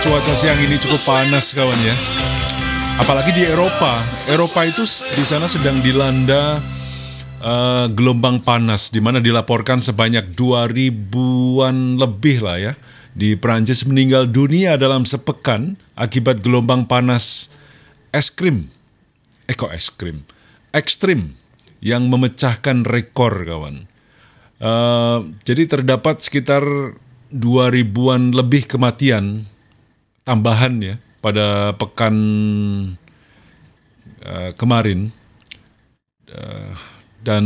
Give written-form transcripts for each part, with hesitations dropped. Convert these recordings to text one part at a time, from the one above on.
cuaca siang ini cukup panas kawan ya. Apalagi di Eropa. Eropa itu di sana sedang dilanda gelombang panas, di mana dilaporkan sebanyak 2000-an lebih lah ya. Di Prancis meninggal dunia dalam sepekan akibat gelombang panas ekstrim yang memecahkan rekor kawan. Jadi terdapat sekitar 2000-an lebih kematian tambahan ya pada pekan kemarin, dan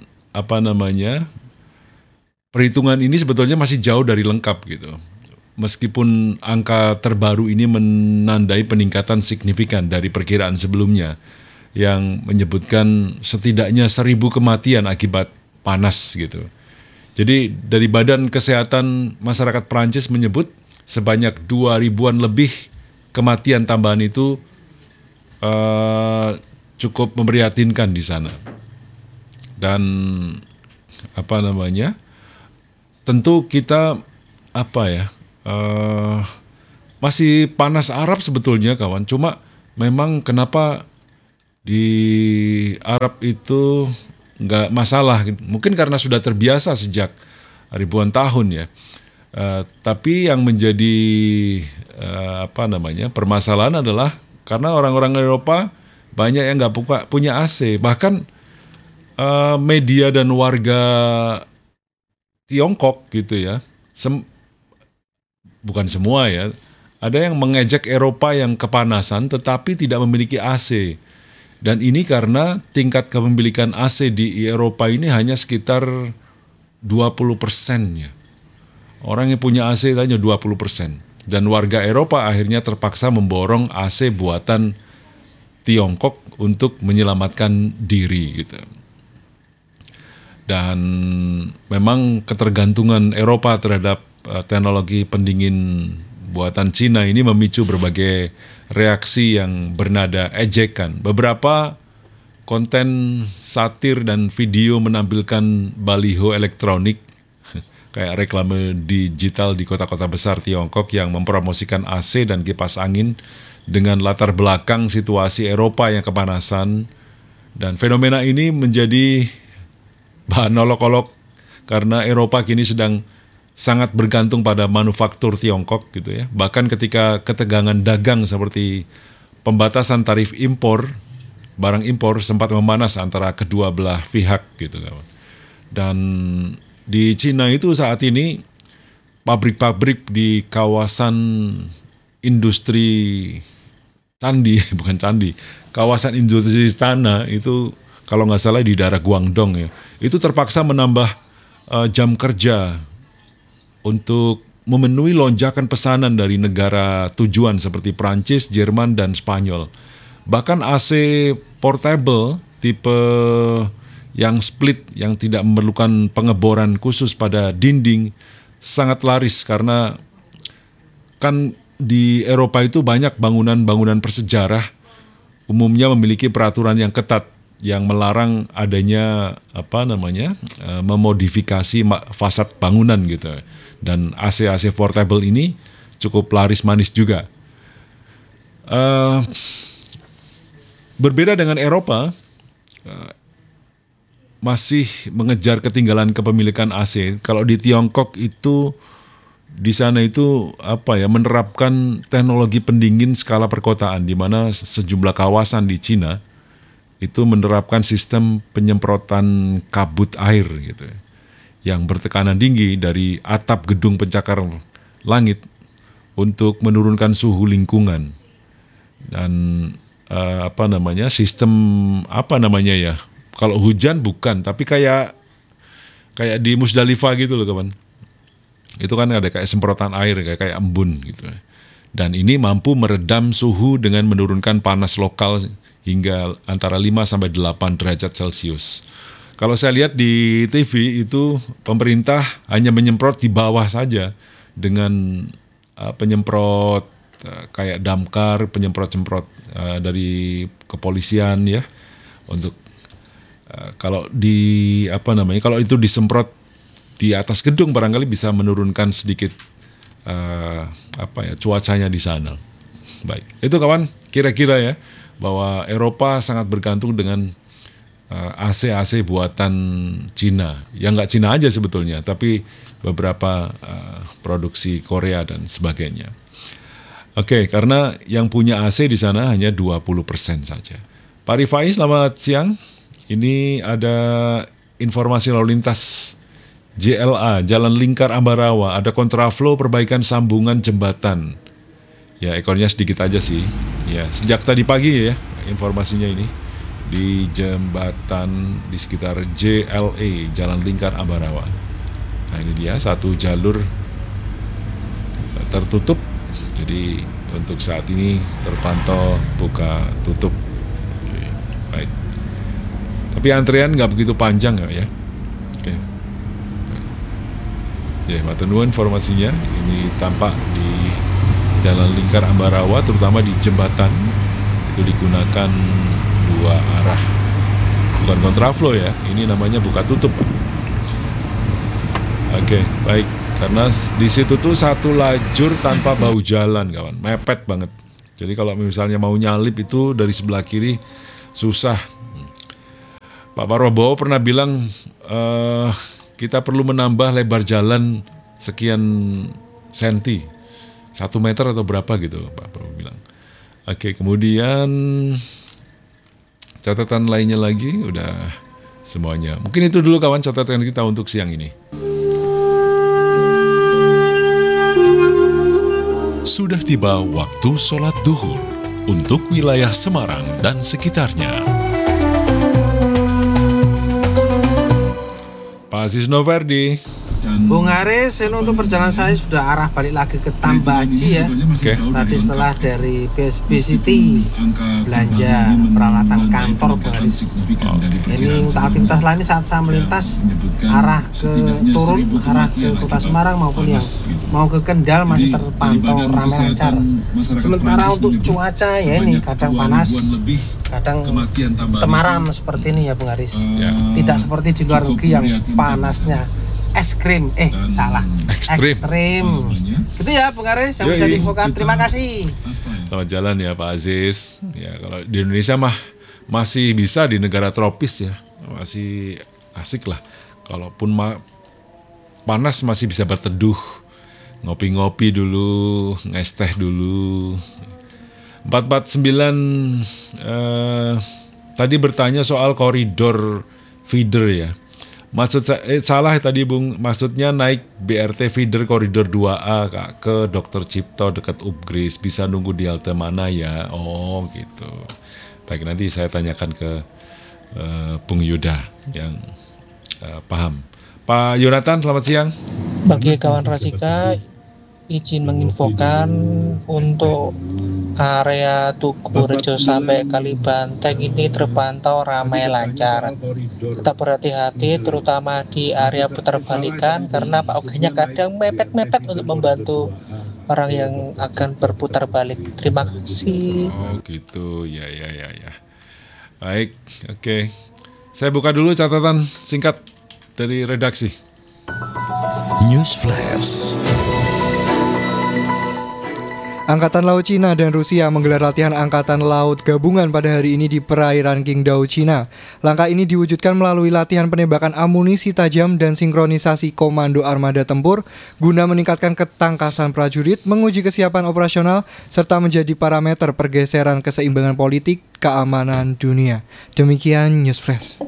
perhitungan ini sebetulnya masih jauh dari lengkap gitu. Meskipun angka terbaru ini menandai peningkatan signifikan dari perkiraan sebelumnya yang menyebutkan setidaknya 1000 kematian akibat panas gitu. Jadi dari Badan Kesehatan Masyarakat Prancis menyebut sebanyak 2000-an lebih kematian tambahan itu cukup memprihatinkan di sana. Dan tentu kita masih panas Arab sebetulnya kawan. Cuma memang kenapa di Arab itu nggak masalah, mungkin karena sudah terbiasa sejak ribuan tahun ya. Tapi yang menjadi permasalahan adalah karena orang-orang Eropa banyak yang nggak punya AC. Bahkan media dan warga Tiongkok gitu ya, bukan semua ya, ada yang mengejek Eropa yang kepanasan tetapi tidak memiliki AC. Dan ini karena tingkat kepemilikan AC di Eropa ini hanya sekitar 20% ya. Orang yang punya AC itu hanya 20%. Dan warga Eropa akhirnya terpaksa memborong AC buatan Tiongkok untuk menyelamatkan diri gitu. Dan memang ketergantungan Eropa terhadap teknologi pendingin buatan Cina ini memicu berbagai reaksi yang bernada ejekan. Beberapa konten satir dan video menampilkan baliho elektronik kayak reklame digital di kota-kota besar Tiongkok yang mempromosikan AC dan kipas angin dengan latar belakang situasi Eropa yang kepanasan. Dan fenomena ini menjadi bahan olok-olok karena Eropa kini sedang sangat bergantung pada manufaktur Tiongkok gitu ya. Bahkan ketika ketegangan dagang seperti pembatasan tarif impor, barang impor sempat memanas antara kedua belah pihak gitu kawan. Dan di Cina itu saat ini pabrik-pabrik di kawasan industri kawasan industri istana itu kalau nggak salah di daerah Guangdong ya, itu terpaksa menambah jam kerja untuk memenuhi lonjakan pesanan dari negara tujuan seperti Prancis, Jerman, dan Spanyol. Bahkan AC portable tipe yang split yang tidak memerlukan pengeboran khusus pada dinding sangat laris karena kan di Eropa itu banyak bangunan-bangunan bersejarah umumnya memiliki peraturan yang ketat yang melarang adanya memodifikasi fasad bangunan gitu. Dan AC-AC portable ini cukup laris manis juga. Berbeda dengan Eropa, masih mengejar ketinggalan kepemilikan AC. Kalau di Tiongkok itu di sana itu menerapkan teknologi pendingin skala perkotaan di mana sejumlah kawasan di Cina itu menerapkan sistem penyemprotan kabut air gitu yang bertekanan tinggi dari atap gedung pencakar langit untuk menurunkan suhu lingkungan. Dan sistem kalau hujan bukan, tapi kayak di Musdalifah gitu loh kawan. Itu kan ada kayak semprotan air kayak embun gitu. Dan ini mampu meredam suhu dengan menurunkan panas lokal hingga antara 5 sampai 8 derajat Celcius. Kalau saya lihat di TV itu pemerintah hanya menyemprot di bawah saja dengan penyemprot kayak damkar, penyemprot-semprot dari kepolisian ya untuk kalau kalau itu disemprot di atas gedung barangkali bisa menurunkan sedikit cuacanya di sana. Baik, itu kawan kira-kira ya bahwa Eropa sangat bergantung dengan AC buatan Cina. Yang nggak Cina aja sebetulnya, tapi beberapa produksi Korea dan sebagainya. Oke, karena yang punya AC di sana hanya 20% saja. Pak Rifai, selamat siang. Ini ada informasi lalu lintas JLA, Jalan Lingkar Ambarawa, ada kontraflow perbaikan sambungan jembatan. Ya, ekornya sedikit aja sih. Ya, sejak tadi pagi ya informasinya ini di jembatan di sekitar JLA, Jalan Lingkar Ambarawa. Nah, ini dia satu jalur tertutup. Jadi untuk saat ini terpantau buka tutup. Oke, baik. Tapi antrian nggak begitu panjang ya. Oke. Ya, matur nuwun informasinya. Ini tampak di Jalan Lingkar Ambarawa, terutama di jembatan itu digunakan dua arah, bukan kontraflow ya. Ini namanya buka tutup, Pak. Oke, baik. Karena di situ tuh satu lajur tanpa bahu jalan, kawan, mepet banget. Jadi kalau misalnya mau nyalip itu dari sebelah kiri susah. Pak Prabowo pernah bilang kita perlu menambah lebar jalan sekian senti. 1 meter atau berapa gitu Pak Prabowo bilang. Oke, kemudian catatan lainnya lagi udah semuanya. Mungkin itu dulu kawan catatan kita untuk siang ini. Sudah tiba waktu sholat duhur untuk wilayah Semarang dan sekitarnya. Pak Aziz Noverdi. Bung Haris, ini untuk perjalanan saya sudah arah balik lagi ke Tambaji ya. Oke. Tadi setelah dari BSB City belanja peralatan kantor Bung Haris. Ini untuk aktivitas lain saat saya melintas arah ke turun arah ke Kota Semarang maupun yang mau ke Kendal masih terpantau ramai lancar. Sementara untuk cuaca ya ini kadang panas, kadang temaram seperti ini ya Bung Haris. Tidak seperti di luar negeri yang panasnya ekstrim, salah. Ekstrim. Gitu ya Bung Haris yang bisa diinfokan. Terima kasih. Selamat jalan ya Pak Aziz. Ya kalau di Indonesia mah masih bisa di negara tropis ya. Masih asik lah. Kalaupun panas masih bisa berteduh. Ngopi-ngopi dulu, nges teh dulu. 449 tadi bertanya soal koridor feeder ya. Maksud salah tadi Bung, maksudnya naik BRT feeder koridor 2A Kak, ke Dr. Cipto dekat Upgris, bisa nunggu di halte mana ya? Oh gitu. Baik, nanti saya tanyakan ke Bung Yuda yang paham. Pak Yonatan, selamat siang. Bagi kawan Rasika, izin menginfokan untuk area Tugu Rejo sampai Kalibanteng ini terpantau ramai lancar. Tetap berhati-hati terutama di area putar balikan karena Pak Ogenya kadang mepet-mepet untuk membantu orang yang akan berputar balik. Terima kasih. Oh gitu, ya. Baik, oke. Saya buka dulu catatan singkat dari redaksi. News Flash. Angkatan Laut Cina dan Rusia menggelar latihan Angkatan Laut Gabungan pada hari ini di perairan Qingdao, Cina. Langkah ini diwujudkan melalui latihan penembakan amunisi tajam dan sinkronisasi komando armada tempur guna meningkatkan ketangkasan prajurit, menguji kesiapan operasional, serta menjadi parameter pergeseran keseimbangan politik keamanan dunia. Demikian News Flash.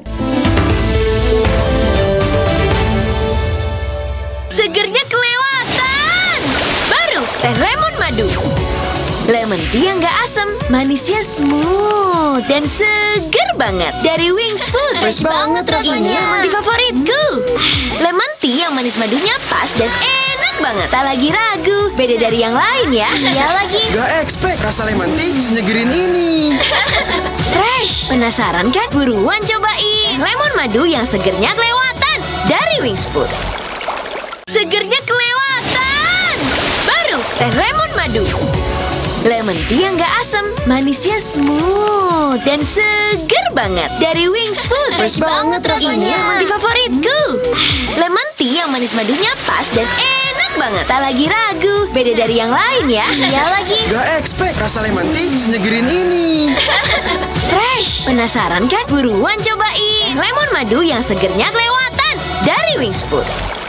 Segernya kelewatan. Baru teh lemon madu. Lemon tea yang gak asam, manisnya smooth dan seger banget. Dari Wings Food. Fresh banget rasanya. Di favoritku. Lemon tea yang manis madunya pas dan enak banget. Tak lagi ragu, beda dari yang lain ya. Iya lagi. Gak expect rasa lemon tea senyegerin ini. Fresh. Penasaran kan? Buruan cobain lemon madu yang segernya kelewatan dari Wings Food. Segernya kelewatan. Baru teh lemon madu. Lemon tea yang gak asam, manisnya smooth dan seger banget. Dari Wings Food. Fresh banget rasanya. Di favoritku. Lemon tea yang manis madunya pas dan enak enak banget. Tak lagi ragu, beda dari yang lain ya. Iya lagi. Gak expect rasa lemon tea senyegerin ini. Fresh. Penasaran kan? Buruan cobain lemon madu yang segernya kelewatan dari Wings Food.